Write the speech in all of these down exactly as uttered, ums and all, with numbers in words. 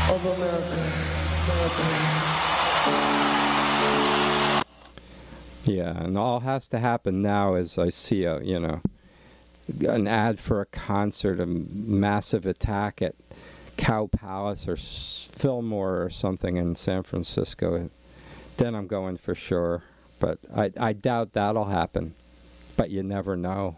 of America. Yeah, and all has to happen now is I see a, you know, an ad for a concert, a massive attack at Cow Palace or Fillmore or something in San Francisco. Then I'm going for sure. But I, I doubt that'll happen. But you never know.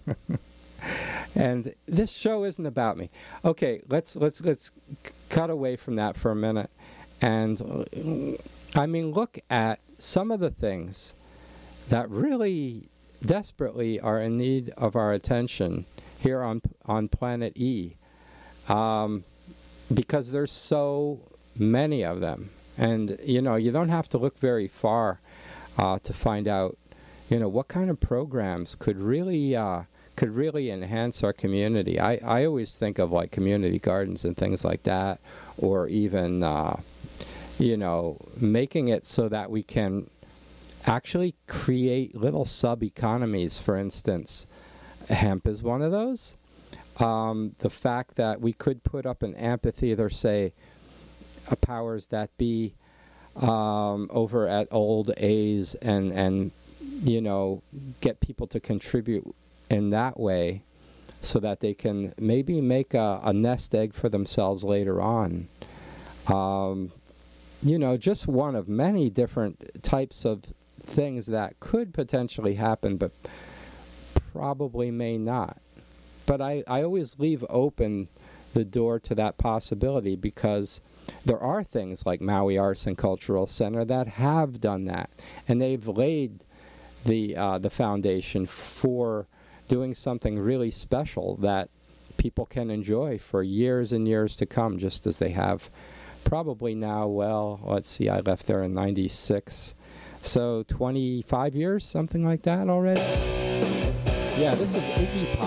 And this show isn't about me. Okay, let's let's let's cut away from that for a minute. And I mean, look at some of the things that really desperately are in need of our attention here on on planet E, um, because there's so many of them. And you know, you don't have to look very far uh, to find out, you know, what kind of programs could really uh, could really enhance our community. I, I always think of like community gardens and things like that, or even uh, you know, making it so that we can actually create little sub-economies. For instance, hemp is one of those. Um, the fact that we could put up an amphitheater, say, a powers that be, um, over at Old A's, and, and, you know, get people to contribute in that way so that they can maybe make a, a nest egg for themselves later on. Um, you know, just one of many different types of things that could potentially happen, but probably may not. But I, I always leave open the door to that possibility, because there are things like Maui Arts and Cultural Center that have done that, and they've laid the uh, the foundation for doing something really special that people can enjoy for years and years to come, just as they have probably now. Well, let's see, I left there in ninety-six. So twenty-five years, something like that already? Yeah, this is Iggy Pop.